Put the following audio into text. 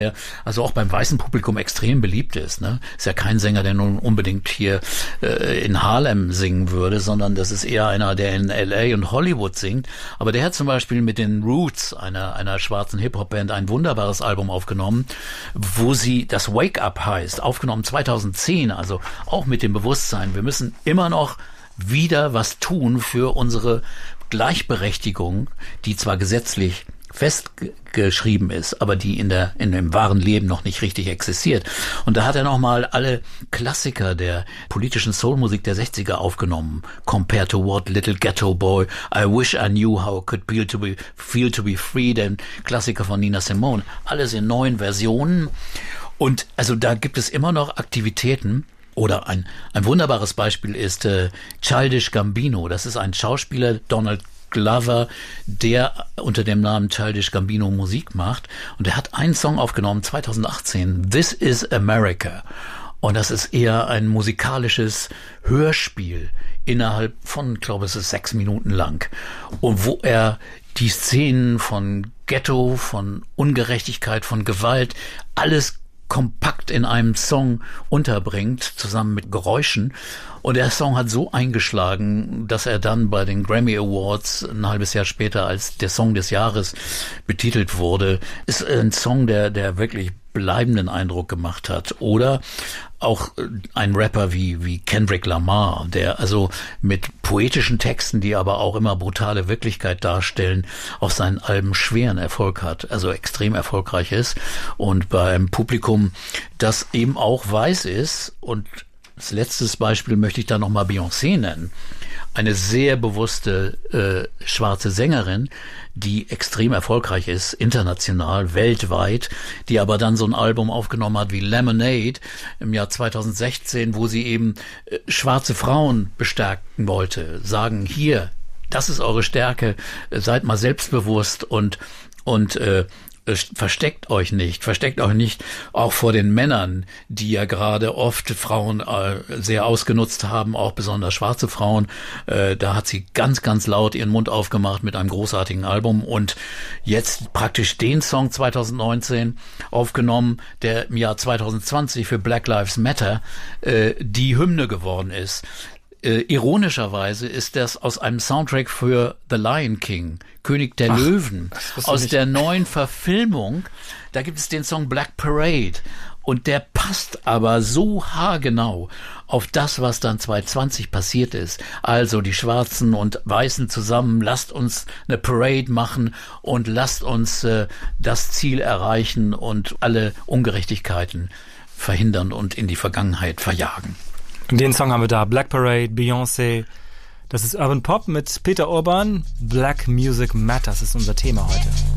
der also auch beim weißen Publikum extrem beliebt ist. Ne? Ist ja kein Sänger, der nun unbedingt hier in Harlem singen würde, sondern das ist eher einer, der in L.A. und Hollywood singt. Aber der hat zum Beispiel mit den Roots, einer schwarzen Hip-Hop-Band, ein wunderbares Album aufgenommen, wo sie das Wake Up heißt, aufgenommen 2010, also auch mit dem Bewusstsein, wir müssen immer noch wieder was tun für unsere Gleichberechtigung, die zwar gesetzlich festgeschrieben ist, aber die in dem wahren Leben noch nicht richtig existiert. Und da hat er nochmal alle Klassiker der politischen Soulmusik der 60er aufgenommen. Compared to What, Little Ghetto Boy, I Wish I Knew How It Could Feel to be Free, den Klassiker von Nina Simone. Alles in neuen Versionen. Und also da gibt es immer noch Aktivitäten. Oder ein wunderbares Beispiel ist Childish Gambino. Das ist ein Schauspieler, Donald Glover, der unter dem Namen Childish Gambino Musik macht. Und er hat einen Song aufgenommen, 2018, This is America. Und das ist eher ein musikalisches Hörspiel innerhalb von, glaube ich, es ist 6 Minuten lang. Und wo er die Szenen von Ghetto, von Ungerechtigkeit, von Gewalt, alles kompakt in einem Song unterbringt, zusammen mit Geräuschen. Und der Song hat so eingeschlagen, dass er dann bei den Grammy Awards ein halbes Jahr später als der Song des Jahres betitelt wurde. Ist ein Song, der wirklich bleibenden Eindruck gemacht hat. Oder auch ein Rapper wie Kendrick Lamar, der also mit poetischen Texten, die aber auch immer brutale Wirklichkeit darstellen, auf seinen Alben schweren Erfolg hat, also extrem erfolgreich ist und beim Publikum, das eben auch weiß ist. Und als letztes Beispiel möchte ich da nochmal Beyoncé nennen. Eine sehr bewusste schwarze Sängerin, die extrem erfolgreich ist, international, weltweit, die aber dann so ein Album aufgenommen hat wie Lemonade im Jahr 2016, wo sie eben schwarze Frauen bestärken wollte, sagen, hier, das ist eure Stärke, seid mal selbstbewusst und versteckt euch nicht auch vor den Männern, die ja gerade oft Frauen sehr ausgenutzt haben, auch besonders schwarze Frauen. Da hat sie ganz, ganz laut ihren Mund aufgemacht mit einem großartigen Album und jetzt praktisch den Song 2019 aufgenommen, der im Jahr 2020 für Black Lives Matter die Hymne geworden ist. Ironischerweise ist das aus einem Soundtrack für The Lion King, König der Löwen, aus der neuen Verfilmung. Da gibt es den Song Black Parade und der passt aber so haargenau auf das, was dann 2020 passiert ist. Also die Schwarzen und Weißen zusammen, lasst uns eine Parade machen und lasst uns das Ziel erreichen und alle Ungerechtigkeiten verhindern und in die Vergangenheit verjagen. Den Song haben wir da, Black Parade, Beyoncé. Das ist Urban Pop mit Peter Urban. Black Music Matters ist unser Thema heute.